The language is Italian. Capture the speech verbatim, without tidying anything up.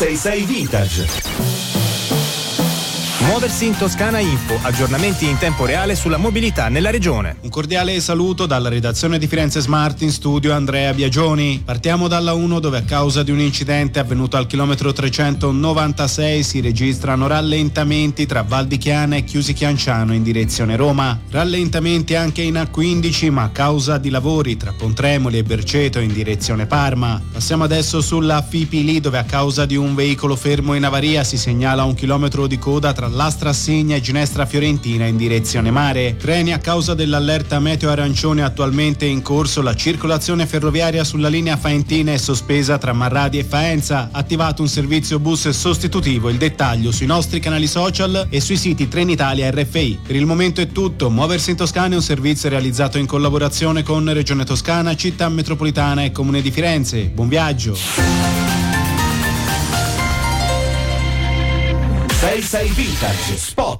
sei sei Vintage. Muoversi in Toscana Info, aggiornamenti in tempo reale sulla mobilità nella regione. Un cordiale saluto dalla redazione di Firenze Smart, in studio Andrea Biagioni. Partiamo dalla uno, dove a causa di un incidente avvenuto al chilometro trecentonovantasei si registrano rallentamenti tra Val di Chiana e Chiusi Chianciano in direzione Roma. Rallentamenti anche in A quindici, ma a causa di lavori tra Pontremoli e Berceto in direzione Parma. Passiamo adesso sulla Fipili, dove a causa di un veicolo fermo in avaria si segnala un chilometro di coda tra Lastra Assegna e Ginestra Fiorentina in direzione mare. Treni a causa dell'allerta meteo arancione attualmente in corso. La circolazione ferroviaria sulla linea Faentina è sospesa tra Marradi e Faenza. Attivato un servizio bus sostitutivo. Il dettaglio sui nostri canali social e sui siti Trenitalia e R F I. Per il momento è tutto. Muoversi in Toscana è un servizio realizzato in collaborazione con Regione Toscana, Città Metropolitana e Comune di Firenze. Buon viaggio. sei sei Vintage Spot.